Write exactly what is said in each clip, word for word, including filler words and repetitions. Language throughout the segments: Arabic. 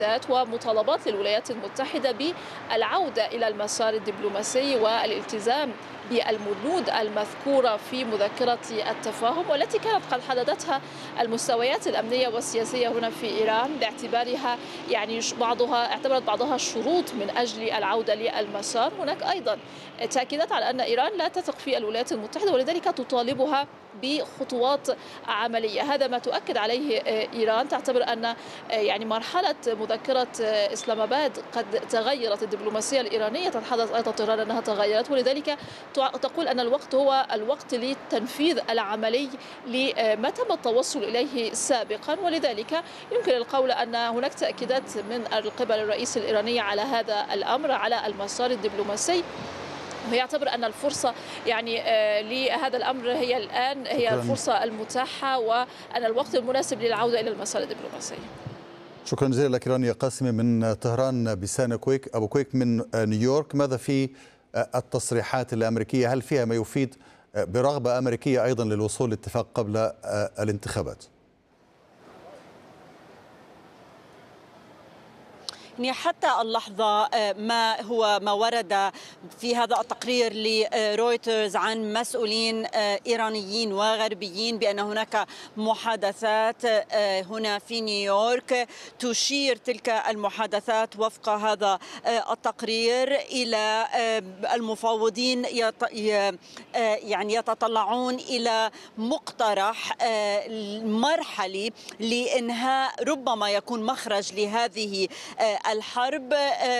ومطالبات للولايات المتحدة بالعودة إلى المسار الدبلوماسي والالتزام بالبنود المذكورة في مذكرة التفاهم، والتي كانت قد حددتها المستويات الأمنية والسياسية هنا في إيران باعتبارها يعني بعضها اعتبرت بعضها شروط من أجل العودة للمسار. هناك أيضا تأكيدات على أن إيران لا تثق في الولايات المتحدة ولذلك تطالبها بخطوات عملية. هذا ما تؤكد عليه إيران، تعتبر أن يعني مرحلة مذكرة إسلام آباد قد تغيرت، الدبلوماسية الإيرانية تتحدث أيضا طهران أنها تغيرت، ولذلك تقول أن الوقت هو الوقت للتنفيذ العملي لما تم التوصل إليه سابقا. ولذلك يمكن القول أن هناك تأكيدات من قبل الرئيس الإيراني على هذا الأمر على المسار الدبلوماسي، ويعتبر أن الفرصة يعني لهذا الأمر هي الآن هي الفرصة المتاحة وأن الوقت المناسب للعودة إلى المسار الدبلوماسي. شكرا جزيلا لك رانيا قاسمي من طهران. بسان كويك أبو كويك من نيويورك، ماذا في التصريحات الأمريكية؟ هل فيها ما يفيد برغبة أمريكية أيضا للوصول لاتفاق قبل الانتخابات؟ يعني حتى اللحظة ما هو ما ورد في هذا التقرير لرويترز عن مسؤولين إيرانيين وغربيين بأن هناك محادثات هنا في نيويورك، تشير تلك المحادثات وفق هذا التقرير إلى المفاوضين يعني يتطلعون إلى مقترح مرحلي لإنهاء ربما يكون مخرج لهذه الحرب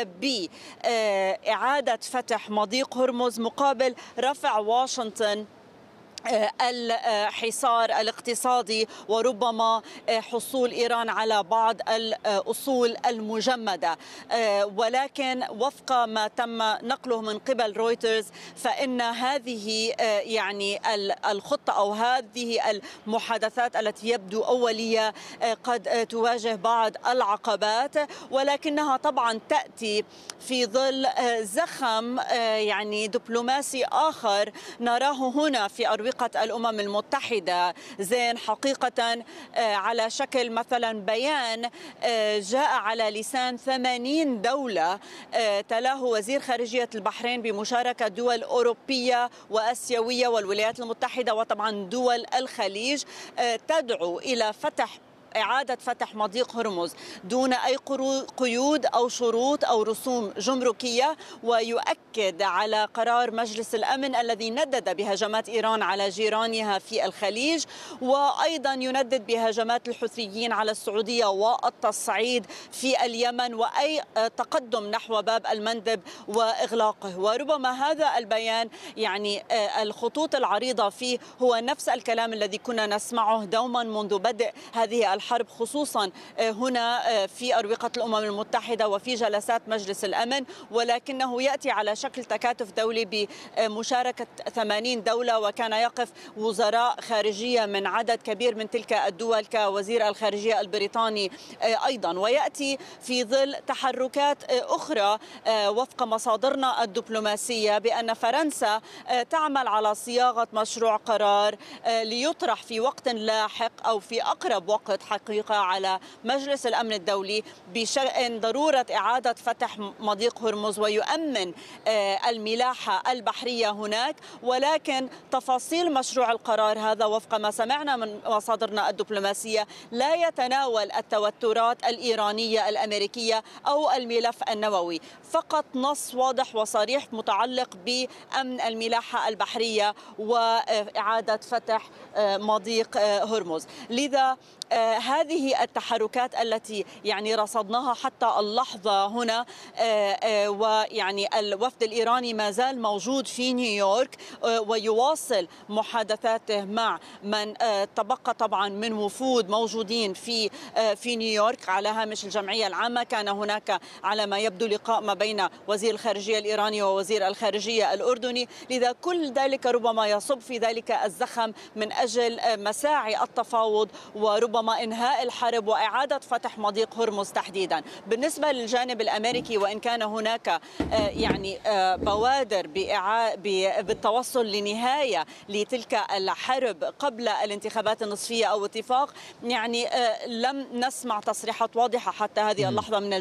بإعادة فتح مضيق هرمز مقابل رفع واشنطن الحصار الاقتصادي وربما حصول إيران على بعض الأصول المجمدة. ولكن وفق ما تم نقله من قبل رويترز فإن هذه يعني الخطة أو هذه المحادثات التي يبدو أولية قد تواجه بعض العقبات، ولكنها طبعا تأتي في ظل زخم يعني دبلوماسي آخر نراه هنا في أروقة الأمم المتحدة. زين حقيقة على شكل مثلا بيان جاء على لسان ثمانين دولة تلاه وزير خارجية البحرين بمشاركة دول أوروبية وآسيوية والولايات المتحدة وطبعا دول الخليج، تدعو إلى فتح إعادة فتح مضيق هرمز دون أي قيود أو شروط أو رسوم جمركية، ويؤكد على قرار مجلس الأمن الذي ندد بهجمات إيران على جيرانها في الخليج، وأيضا يندد بهجمات الحوثيين على السعودية والتصعيد في اليمن وأي تقدم نحو باب المندب وإغلاقه. وربما هذا البيان يعني الخطوط العريضة فيه هو نفس الكلام الذي كنا نسمعه دوما منذ بدء هذه الحرب، خصوصا هنا في أروقة الأمم المتحدة وفي جلسات مجلس الأمن، ولكنه يأتي على شكل تكاتف دولي بمشاركة ثمانين دولة، وكان يقف وزراء خارجية من عدد كبير من تلك الدول كوزير الخارجية البريطاني أيضا، ويأتي في ظل تحركات أخرى وفق مصادرنا الدبلوماسية بأن فرنسا تعمل على صياغة مشروع قرار ليطرح في وقت لاحق أو في أقرب وقت حقيقة على مجلس الأمن الدولي بشأن ضرورة إعادة فتح مضيق هرمز ويؤمن الملاحة البحرية هناك. ولكن تفاصيل مشروع القرار هذا وفق ما سمعنا من مصادرنا الدبلوماسية لا يتناول التوترات الإيرانية الأمريكية أو الملف النووي، فقط نص واضح وصريح متعلق بأمن الملاحة البحرية وإعادة فتح مضيق هرمز. لذا هذه التحركات التي يعني رصدناها حتى اللحظة هنا، ويعني الوفد الإيراني ما زال موجود في نيويورك ويواصل محادثاته مع من تبقى طبعا من وفود موجودين في في نيويورك على هامش الجمعية العامة. كان هناك على ما يبدو لقاء ما بين وزير الخارجية الإيراني ووزير الخارجية الأردني، لذا كل ذلك ربما يصب في ذلك الزخم من أجل مساعي التفاوض وربما إن إنهاء الحرب وإعادة فتح مضيق هرمز تحديدا. بالنسبة للجانب الأمريكي، وإن كان هناك يعني بوادر بالتوصل لنهاية لتلك الحرب قبل الانتخابات النصفية أو اتفاق، يعني لم نسمع تصريحات واضحة حتى هذه اللحظة من